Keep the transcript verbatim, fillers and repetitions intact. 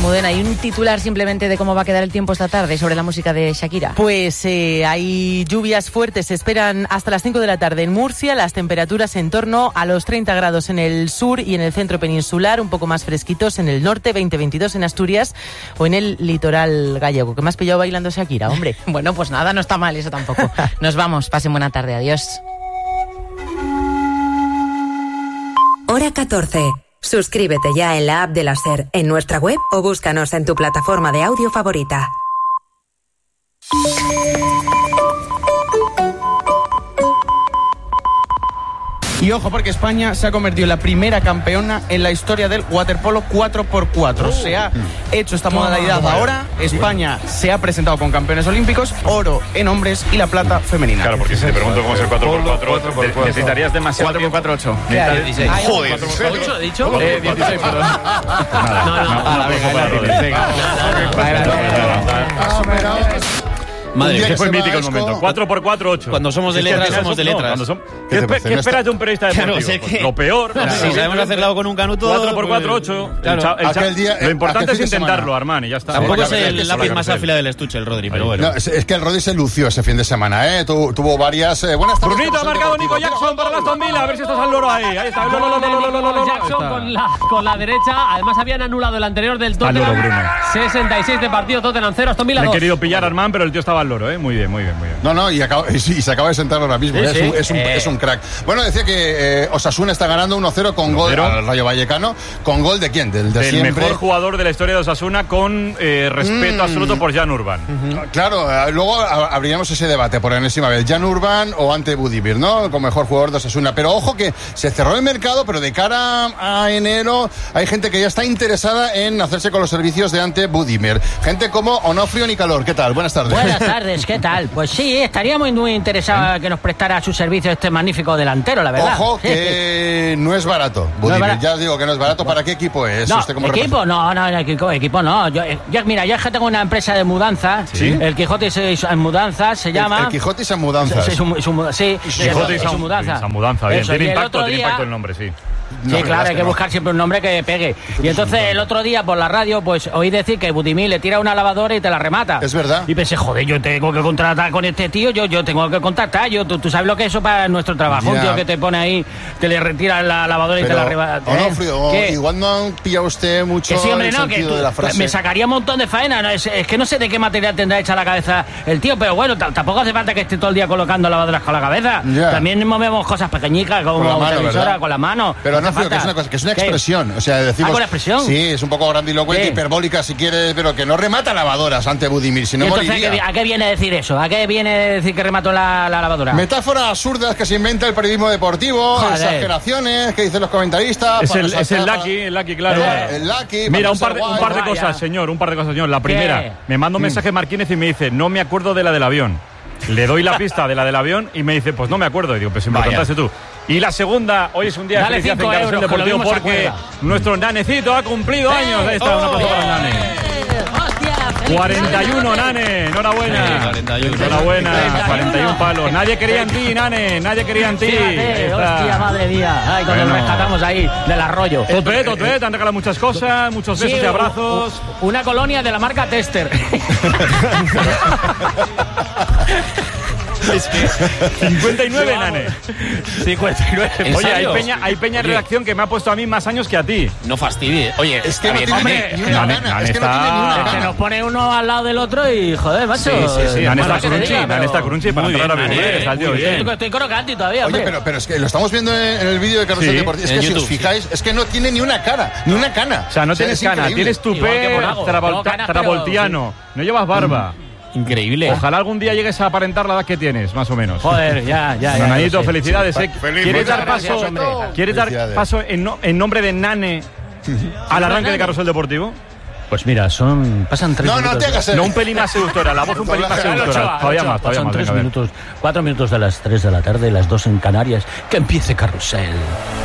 Almudena, ¿hay un titular simplemente de cómo va a quedar el tiempo esta tarde sobre la música de Shakira? Pues eh, hay lluvias fuertes, se esperan hasta las cinco de la tarde en Murcia, las temperaturas en torno a los treinta grados en el sur y en el centro peninsular, un poco más fresquitos en el norte, veinte veintidós en Asturias o en el litoral gallego. ¿Qué me has pillado bailando Shakira, hombre? Bueno, pues nada, no está mal eso tampoco. Nos vamos, pasen buena tarde, adiós. Hora catorce. Suscríbete ya en la app de la SER, en nuestra web o búscanos en tu plataforma de audio favorita. Y ojo, porque España se ha convertido en la primera campeona en la historia del waterpolo cuatro por cuatro. Se ha hecho esta modalidad ahora. España se ha presentado con campeones olímpicos, oro en hombres y la plata femenina. Claro, porque si te pregunto cómo es el cuatro por cuatro, necesitarías demasiado cuatro por cuatro, ocho. dieciséis. Joder, ¿ocho he dicho? Eh, dieciséis, perdón. Nada, no, no. A la venga, Madre, que fue mítico el momento. cuatro por cuatro, ocho. Cuando somos de letras, somos de letras. No, son... ¿Qué, ¿Qué, ¿Qué esperas de un periodista deportivo? Claro, sé que... Lo peor. Claro, si sabemos hacerlo con un canuto... cuatro por cuatro, ocho. Claro. El cha... el cha... día, Lo importante es intentarlo, semana? Armani, ya está. Tampoco es el lápiz más áfila del estuche, el Rodri, pero bueno. No, es, es que el Rodri se lució ese fin de semana, ¿eh? Tu, tuvo varias... Eh, buenas tardes. Brunito ha marcado Nico Jackson para el Aston Villa. A ver si estás al loro ahí. Ahí está. Lo, lo, lo, lo, lo, lo, lo, Jackson con la, con la derecha. Además habían anulado el anterior del Tottenham. sesenta y seis de partido, Tottenham cero, Aston Villa dos. He querido pillar a Armán, pero el tío estaba al loro, ¿eh? Muy bien, muy bien, muy bien. No, no, y, acaba, y, y se acaba de sentar ahora mismo. Sí, ¿eh? sí. Es, un, es, un, eh. es un crack. Bueno, decía que eh, Osasuna está ganando uno cero con gol al Rayo Vallecano. ¿Con gol de quién? Del de el siempre. mejor jugador de la historia de Osasuna con eh, respeto mm. absoluto por Jan Urban. Uh-huh. Claro, eh, luego abriremos ese debate por enésima vez. Jan Urban o Ante Budimir, ¿no? Como mejor jugador de Osasuna. Pero ojo que se cerró el mercado, pero de cara a enero hay gente que ya está interesada en hacerse con los servicios de Ante Budimir. Gente como Onofrio Nicalor. ¿Qué tal? Buenas tardes. Buenas tardes, ¿qué tal? Pues sí, estaríamos muy interesados en que nos prestara su servicio este magnífico delantero, la verdad. Ojo que no es barato, Budimir. No es barato. Ya os digo que no es barato. ¿Para qué equipo es? No, ¿Usted como equipo, no, no, equipo, equipo no. Yo, yo, mira, yo es que tengo una empresa de mudanzas. ¿Sí? El Quijote en mudanzas se llama. El, el Quijote en mudanzas. Sí, su, su, sí, Quijote y mudanza. mudanza, bien. Eso, tiene impacto, tiene impacto el nombre, sí. Sí, no, claro, hay que, que buscar no. siempre un nombre que pegue. Y entonces el otro día por la radio, pues oí decir que Budimir le tira una lavadora y te la remata. Es verdad. Y pensé, joder, yo tengo que contratar con este tío, yo, yo tengo que contactar. Yo, tú, tú sabes lo que es eso para nuestro trabajo. Yeah. Un tío que te pone ahí, te le retira la lavadora y pero, te la remata. Onofrio, ¿eh? Igual no han pillado usted mucho sí, hombre, el no, sentido que tú, de la frase. Me sacaría un montón de faena. ¿no? Es, es que no sé de qué material tendrá hecha la cabeza el tío, pero bueno, t- tampoco hace falta que esté todo el día colocando lavadoras con la cabeza. Yeah. También movemos cosas pequeñicas como con la mano, televisora, con la mano. Pero no Onofrio, que es una cosa, que es una expresión, o sea, decimos... ¿Ah, con la expresión? Sí, es un poco grandilocuente, sí. hiperbólica si quieres, pero que no remata lavadoras ante Budimir, si no entonces, moriría. ¿a qué viene decir eso? ¿A qué viene decir que remató la, la lavadora? Metáforas absurdas que se inventa el periodismo deportivo, Joder. exageraciones que dicen los comentaristas... Es el, es el Lucky, el Lucky, claro. El, el Lucky... Mira, un par, de, un par de cosas, señor, un par de cosas, señor. La primera, ¿Qué? me manda un mensaje Marquínez y me dice, no me acuerdo de la del avión. Le doy la pista de la del avión y me dice, pues no me acuerdo. Y digo, pues si me lo contaste tú. Y la segunda, hoy es un día de felicidad en Carrusel Deportivo porque nuestro Nanecito ha cumplido años. Ahí está, un aplauso para el Nane. cuarenta y uno, Nane, enhorabuena. Sí, cuarenta y uno. Enhorabuena, cuarenta y uno palos. Nadie quería en ti, Nane, nadie quería en ti. Fíjate, hostia, madre mía. Ay, cuando bueno. nos rescatamos ahí del arroyo. Tote, tote, te han regalado muchas cosas, muchos besos sí, y abrazos. Una colonia de la marca Tester. Es que cincuenta y nueve, Nane. cincuenta y nueve. Oye, hay peña, hay peña en redacción que me ha puesto a mí más años que a ti. No fastidie. Oye, es que no tiene hombre, ni una gana. Es que no tiene ni una gana. Se nos pone uno al lado del otro y, joder, macho. Sí, sí, sí. Nane está crunchy, Nane está crunchy para entrar a vivir. Está el tío bien. Estoy crocante todavía, Oye, pero, pero es que lo estamos viendo en el vídeo de Carrusel Deportivo. Es que si os fijáis, es que no tiene ni una cara, ni una cana. O sea, no tienes cana, tienes tupé travoltiano. No llevas barba. Increíble. Ojalá algún día llegues a aparentar la edad que tienes, más o menos. Joder, ya, ya. ya Nanito, ya, felicidades. Sí. Feliz, ¿Quieres dar gracias, paso, hombre. ¿quieres dar paso en, no, en nombre de Nane al arranque de Carrusel Deportivo? Pues mira, son pasan tres no, minutos. No, no te hagas. No, un pelín más seductora, la voz un pelín más seductora. Todavía más, todavía más. Son tres minutos, cuatro minutos de las tres de la tarde, las dos en Canarias. Que empiece Carrusel.